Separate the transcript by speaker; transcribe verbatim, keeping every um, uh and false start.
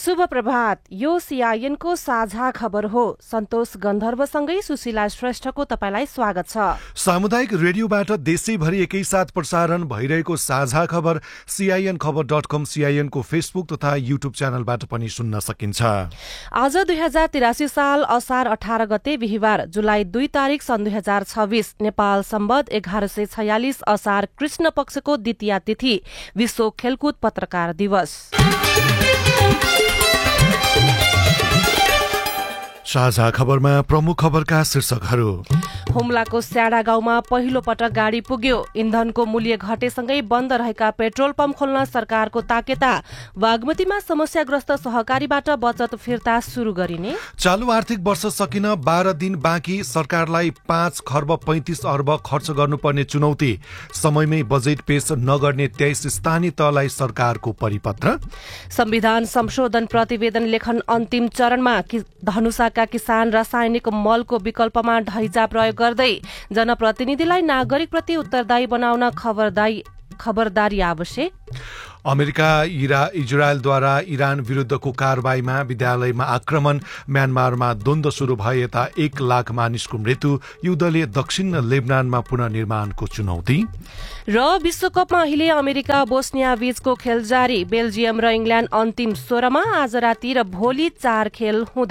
Speaker 1: शुभ प्रभात। यो सीआईएनको साझा खबर हो। सन्तोष गन्धर्वसँगै सुशीला श्रेष्ठको तपाईलाई स्वागत छ।
Speaker 2: सामुदायिक रेडियोबाट देशैभरि एकैसाथ प्रसारण भइरहेको साझा खबर सीआईएन खबर डट कम, सीआईएन को फेसबुक तथा युट्युब च्यानलबाट पनि सुन्न सकिन्छ।
Speaker 1: आज दुई हजार तिरासी साल असार अठार गते बिहिबार जुलाई दुई तारिक सन् दुई हजार छब्बीस नेपाल सम्बत एघार सय छयालिस असार कृष्ण पक्षको द्वितीय तिथि विश्व खेलकुद पत्रकार दिवस।
Speaker 2: साझा खबरमा प्रमुख खबरका शीर्षकहरू।
Speaker 1: हुम्लाको स्याडा गाउँमा पहिलो पटक गाडी पुग्यो। इन्धनको मूल्य घटेसँगै बन्द रहेका पेट्रोल पम्प खोल्न सरकारको ताकेता। बागमतीमा समस्याग्रस्त सहकारीबाट बचत फिर्ता शुरू गरिने।
Speaker 2: चालू आर्थिक वर्ष सकिन बाह्र दिन बाँकी, सरकारलाई पाँच खर्ब पैंतिस अर्ब खर्च गर्नुपर्ने चुनौती। समयमै बजेट पेश नगर्ने तेइस स्थानीय तहलाई सरकारको परिपत्र।
Speaker 1: संविधान संशोधन प्रतिवेदन लेखन अन्तिम चरणमा। धनुषाका किसान रासायनिक मलको विकल्पमा ढैजा प्रयोग गर्दै जनप्रतिनिधिलाई नागरिक प्रति उत्तरदायी बनाउन खबरदारी खबरदारी आवश्यक।
Speaker 2: अमेरिका इरा इजरायलद्वारा इरान विरुद्धको कारबाहीमा विद्यालयमा आक्रमण। म्यानमारमा द्वन्द्व शुरू भए यता एक लाख मानिसको मृत्यु। युद्धले दक्षिण लेबनानमा पुनर्निर्माणको चुनौती।
Speaker 1: र विश्वकपमा अहिले अमेरिका बोस्निया बीचको खेल जारी। बेल्जियम र इङ्ल्याण्ड अन्तिम सोह्रमा आज राति र भोलि चार खेल हुँदै